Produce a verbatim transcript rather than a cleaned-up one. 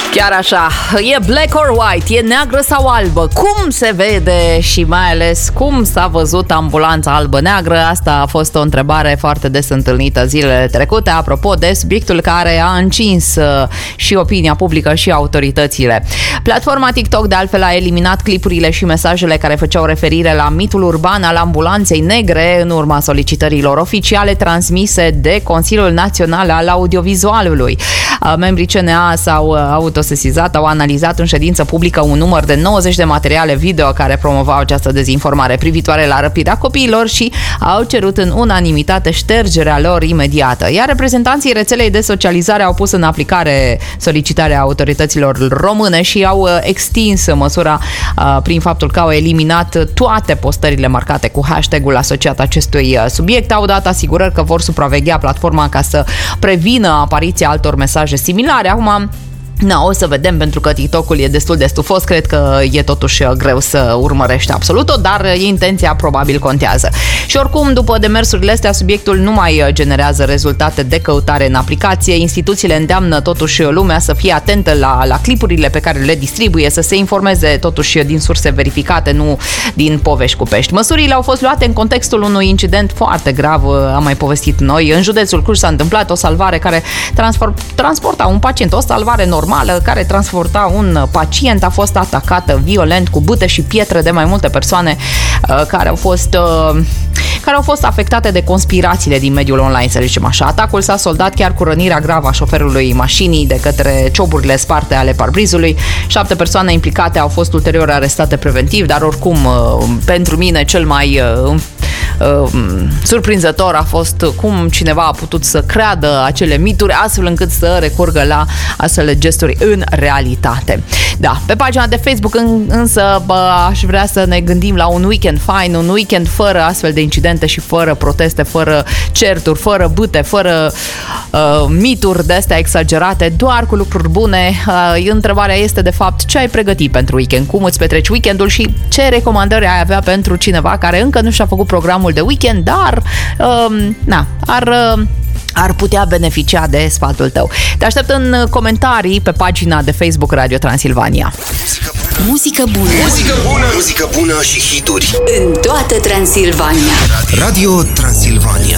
Chiar așa, e black or white, e neagră sau albă? Cum se vede și mai ales cum s-a văzut ambulanța albă-neagră? Asta a fost o întrebare foarte des întâlnită zilele trecute, apropo de subiectul care a încins și opinia publică și autoritățile. Platforma TikTok de altfel a eliminat clipurile și mesajele care făceau referire la mitul urban al ambulanței negre în urma solicitărilor oficiale transmise de Consiliul Național al Audiovizualului. Membrii C N A s-au autosesizat, au analizat în ședință publică un număr de nouăzeci de materiale video care promovau această dezinformare privitoare la răpirea copiilor și au cerut în unanimitate ștergerea lor imediată. Iar reprezentanții rețelei de socializare au pus în aplicare solicitarea autorităților române și au extins măsura prin faptul că au eliminat toate postările marcate cu hashtag-ul asociat acestui subiect. Au dat asigurări că vor supraveghea platforma ca să prevină apariția altor mesaje similare. Acum, na, o să vedem, pentru că TikTok-ul e destul de stufos, cred că e totuși greu să urmărești absolut tot, dar intenția probabil contează. Și oricum, după demersurile astea, subiectul nu mai generează rezultate de căutare în aplicație. Instituțiile îndeamnă totuși lumea să fie atentă la, la clipurile pe care le distribuie, să se informeze totuși din surse verificate, nu din povești cu pești. Măsurile au fost luate în contextul unui incident foarte grav, am mai povestit noi. În județul Cluj s-a întâmplat o salvare care transporta un pacient, o salvare normală, care transporta un pacient, a fost atacată violent cu bâte și pietre de mai multe persoane uh, care au fost uh, care au fost afectate de conspirațiile din mediul online, să zicem așa. Atacul s-a soldat chiar cu rănirea gravă a șoferului mașinii de către cioburile sparte ale parbrizului. Șapte persoane implicate au fost ulterior arestate preventiv, dar oricum uh, pentru mine cel mai uh, Uh, surprinzător a fost cum cineva a putut să creadă acele mituri astfel încât să recurgă la astfel de gesturi în realitate. Da, pe pagina de Facebook în, însă bă, aș vrea să ne gândim la un weekend fain, un weekend fără astfel de incidente și fără proteste, fără certuri, fără bâte, fără uh, mituri de astea exagerate, doar cu lucruri bune. Uh, întrebarea este de fapt ce ai pregătit pentru weekend, cum îți petreci weekendul și ce recomandări ai avea pentru cineva care încă nu și-a făcut programul de weekend, dar uh, na, ar... Uh, ar putea beneficia de sfatul tău. Te aștept în comentarii pe pagina de Facebook Radio Transilvania. Muzică bună. Muzică bună. Muzică bună și hituri în toată Transilvania. Radio Transilvania.